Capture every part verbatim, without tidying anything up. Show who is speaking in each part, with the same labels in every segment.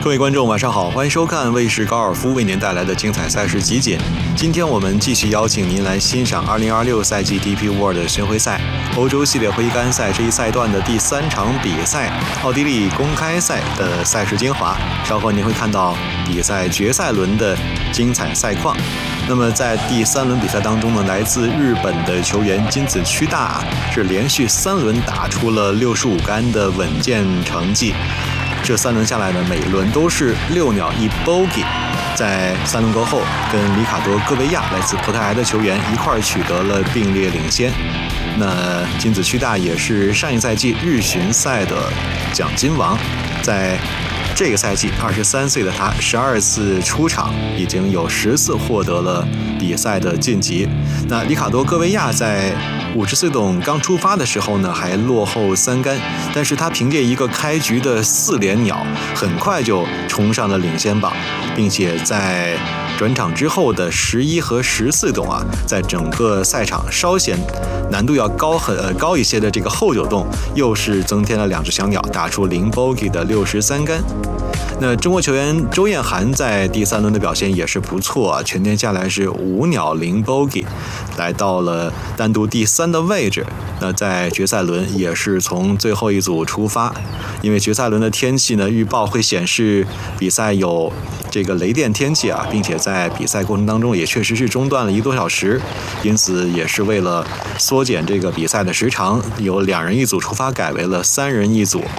Speaker 1: 各位观众，晚上好，欢迎收看卫视高尔夫为您带来的精彩赛事集锦。今天我们继续邀请您来欣赏二零二六赛季 D P World 巡回赛欧洲系列挥杆赛这一赛段的第三场比赛——奥地利公开赛的赛事精华。稍后您会看到比赛决赛轮的精彩赛况。那么在第三轮比赛当中呢，来自日本的球员金子屈大是连续三轮打出了六十五杆的稳健成绩。这三轮下来呢，每轮都是六鸟一 bogey。在三轮过后，跟里卡多·戈维亚来自葡萄牙的球员一块取得了并列领先。那金子屈大也是上一赛季日巡赛的奖金王，在这个赛季二十三岁的他，十二次出场，已经有十次获得了比赛的晋级。那里卡多·戈维亚在五十岁董刚出发的时候呢，还落后三杆，但是他凭借一个开局的四连鸟，很快就冲上了领先榜，并且在转场之后的十一和十四洞啊，在整个赛场稍显难度要高很呃高一些的这个后九洞，又是增添了两只小鸟，打出零 bogey 的六十三杆。那中国球员周艳涵在第三轮的表现也是不错啊，全天下来是五鸟零 bogey， 来到了单独第三的位置。那在决赛轮也是从最后一组出发，因为决赛轮的天气呢，预报会显示比赛有这个雷电天气啊，并且在比赛过程当中也确实是中断了一个多小时，因此也是为了缩减这个比赛的时长，由两人一组出发改为了三人一组。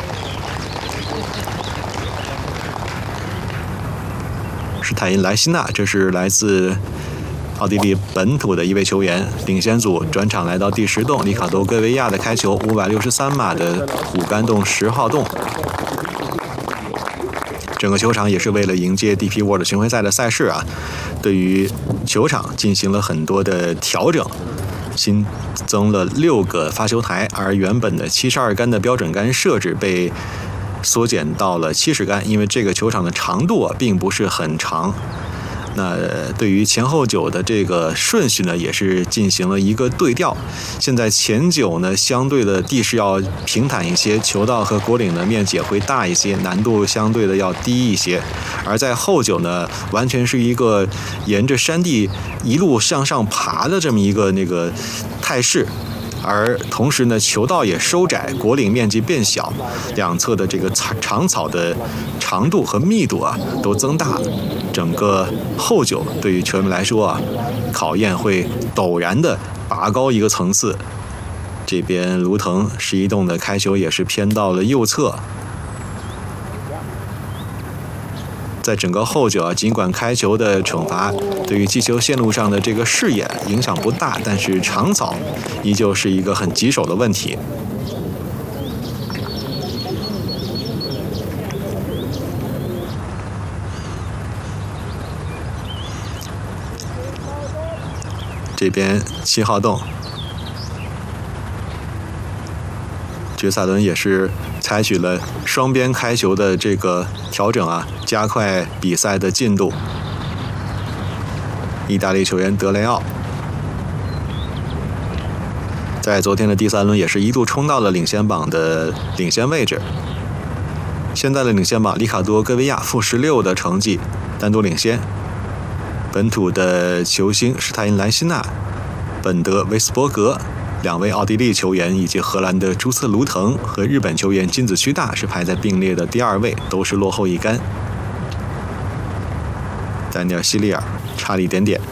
Speaker 1: 是泰因莱希纳，这是来自奥地利本土的一位球员。领先组转场来到第十洞，里卡多·戈维亚的开球，五百六十三码的五杆洞十号洞。整个球场也是为了迎接 D P World 巡回赛的赛事啊，对于球场进行了很多的调整，新增了六个发球台，而原本的七十二杆的标准杆设置被缩减到了七十杆，因为这个球场的长度啊并不是很长。那对于前后九的这个顺序呢，也是进行了一个对调。现在前九呢，相对的地势要平坦一些，球道和果岭的面积也会大一些，难度相对的要低一些。而在后九呢，完全是一个沿着山地一路向上爬的这么一个那个态势。而同时呢，球道也收窄，果岭面积变小，两侧的这个长草的长度和密度啊都增大了。整个后九对于球员们来说啊，考验会陡然的拔高一个层次。这边卢腾十一洞的开球也是偏到了右侧。在整个后九啊，尽管开球的惩罚对于击球线路上的这个视野影响不大，但是长草依旧是一个很棘手的问题。这边七号洞，决赛轮也是采取了双边开球的这个调整啊，加快比赛的进度。意大利球员德雷奥在昨天的第三轮也是一度冲到了领先榜的领先位置。现在的领先榜，里卡多·戈维亚负十六的成绩单独领先。本土的球星施泰因莱希纳、本德维斯伯格两位奥地利球员，以及荷兰的朱瑟卢腾和日本球员金子屈大是排在并列的第二位，都是落后一杆。丹尼尔·希利尔差了一点点。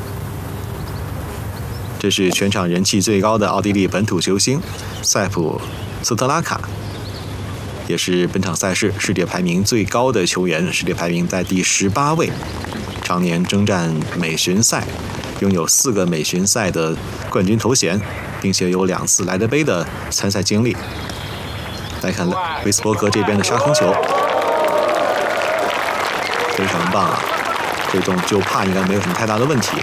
Speaker 1: 这是全场人气最高的奥地利本土球星塞普斯特拉卡，也是本场赛事世界排名最高的球员，世界排名在第十八位，常年征战美巡赛，拥有四个美巡赛的冠军头衔，并且有两次莱德杯的参赛经历。来看维斯伯格这边的杀空球，非常棒啊！这种就怕应该没有什么太大的问题。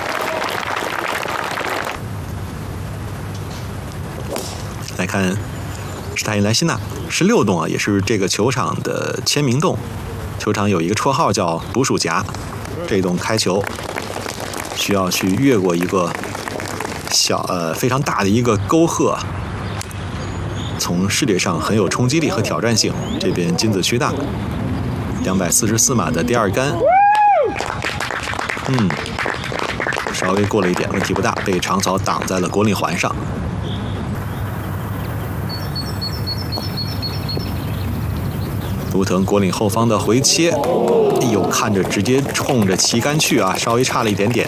Speaker 1: 来看施泰因莱希纳十六洞啊，也是这个球场的签名洞。球场有一个绰号叫捕鼠夹，这洞开球需要去越过一个小呃非常大的一个沟壑，从视觉上很有冲击力和挑战性。这边金子屈大两百四十四码的第二杆，嗯，稍微过了一点，问题不大，被长草挡在了果岭环上。卢腾果岭后方的回切，哎呦，看着直接冲着旗杆去啊，稍微差了一点点。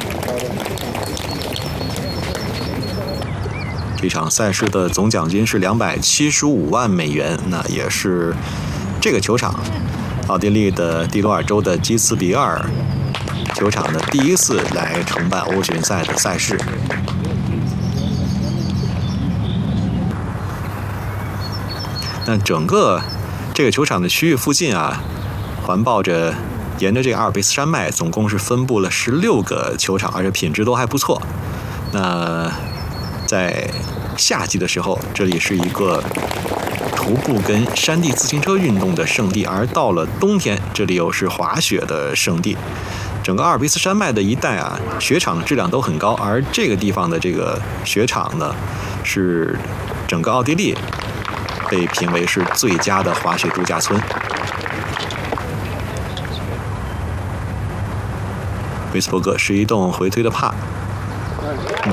Speaker 1: 这场赛事的总奖金是两百七十五万美元，那也是这个球场，奥地利的蒂罗尔州的基茨比尔球场的第一次来承办欧巡赛的赛事。那整个这个球场的区域附近啊，环抱着沿着这个阿尔卑斯山脉，总共是分布了十六个球场，而且品质都还不错。那在夏季的时候，这里是一个徒步跟山地自行车运动的圣地，而到了冬天，这里又是滑雪的圣地。整个阿尔卑斯山脉的一带啊，雪场的质量都很高，而这个地方的这个雪场呢，是整个奥地利被评为是最佳的滑雪度假村。维斯伯格是一栋回推的帕，嗯，